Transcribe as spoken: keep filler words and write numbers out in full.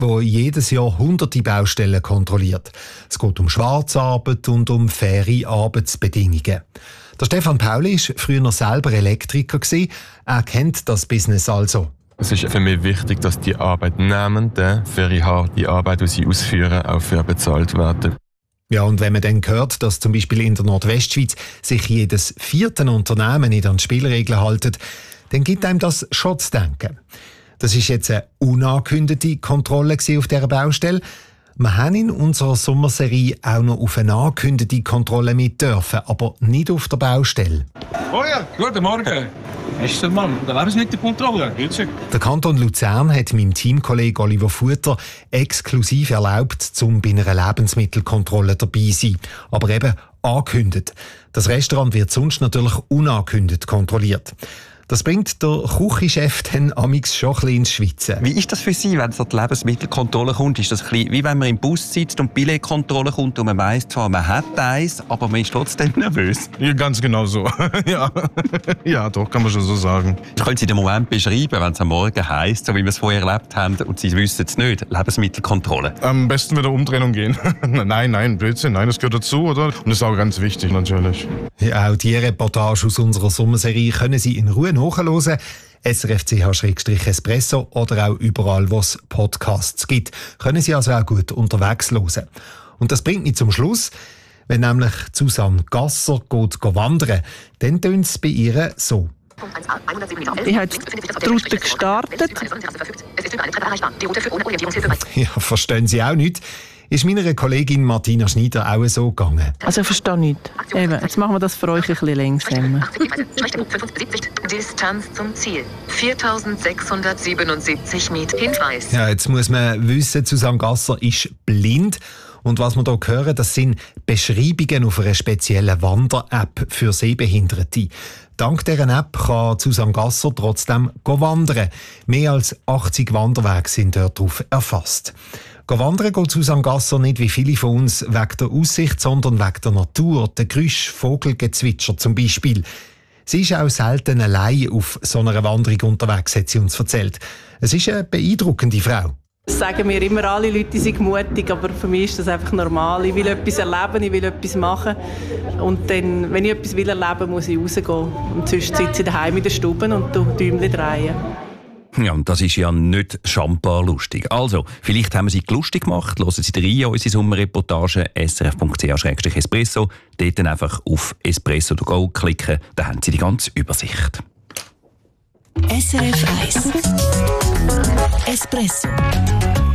wo jedes Jahr hunderte Baustellen kontrolliert. Es geht um Schwarzarbeit und um faire Arbeitsbedingungen. Der Stefan Pauli war früher selber Elektriker. Er kennt das Business also. Es ist für mich wichtig, dass die Arbeitnehmenden für ihre harte Arbeit, die sie ausführen, auch für bezahlt werden. Ja, und wenn man dann hört, dass zum Beispiel in der Nordwestschweiz sich jedes vierte Unternehmen nicht an die Spielregeln hält, dann gibt einem das schon zu denken. Das ist jetzt eine unangekündigte Kontrolle auf dieser Baustelle. Wir haben in unserer Sommerserie auch noch auf eine angekündigte Kontrolle mit dürfen, aber nicht auf der Baustelle. Oh ja, guten Morgen. Ist der Mann, der Lebensmittelkontrolle. Der Kanton Luzern hat meinem Teamkollegen Oliver Futter exklusiv erlaubt, zum bei einer Lebensmittelkontrolle dabei zu sein. Aber eben angekündigt. Das Restaurant wird sonst natürlich unangekündigt kontrolliert. Das bringt der Küchenchef dann amix schon ein bisschen ins Schwitzen. Wie ist das für Sie, wenn so die Lebensmittelkontrolle kommt? Ist das ein bisschen wie wenn man im Bus sitzt und die Billetkontrolle kommt und man weiss zwar, man hat eins, aber man ist trotzdem nervös? Ja, ganz genau so. ja. ja, doch, kann man schon so sagen. Können Sie den Moment beschreiben, wenn es am Morgen heisst, so wie wir es vorher erlebt haben und Sie wissen es nicht, Lebensmittelkontrolle? Am besten wieder Umdrehung gehen. nein, nein, Blödsinn, nein, das gehört dazu, oder? Und das ist auch ganz wichtig, natürlich. Ja, auch die Reportage aus unserer Sommerserie können Sie in Ruhe nachhören. S R F C H Espresso oder auch überall, wo es Podcasts gibt. Können Sie also auch gut unterwegs hören. Und das bringt mich zum Schluss. Wenn nämlich Susanne Gasser geht wandern, dann tönt es bei ihr so. Ich habe die Route gestartet. Ja, verstehen Sie auch nicht. Ist meiner Kollegin Martina Schneider auch so gegangen. Also ich verstehe nichts. Eben, jetzt machen wir das für euch ein bisschen langsamer. Distanz zum Ziel. viertausendsechshundertsiebenundsiebzig Meter. Hinweis. Ja, jetzt muss man wissen, Susanne Gasser ist blind. Und was wir hier hören, das sind Beschreibungen auf einer speziellen Wander-App für Sehbehinderte. Dank dieser App kann Susanne Gasser trotzdem wandern. Mehr als achtzig Wanderwege sind dort drauf erfasst. Wandern geht Susanne Gasser nicht wie viele von uns wegen der Aussicht, sondern wegen der Natur, der Geräusche, Vogelgezwitscher zum Beispiel. Sie ist auch selten allein auf so einer Wanderung unterwegs, hat sie uns erzählt. Es ist eine beeindruckende Frau. Das sagen mir immer alle Leute, die sind mutig, aber für mich ist das einfach normal. Ich will etwas erleben, ich will etwas machen. Und dann, wenn ich etwas will erleben, muss ich rausgehen. Und sonst sitze ich daheim in der Stube und Däumchen drehen. Ja, und das ist ja nicht schambar lustig. Also, vielleicht haben wir Sie lustig gemacht. Hören Sie rein in unsere Sommerreportage s r f punkt c h espresso. Dort dann einfach auf Espresso to go klicken, dann haben Sie die ganze Übersicht. S R F eins Espresso.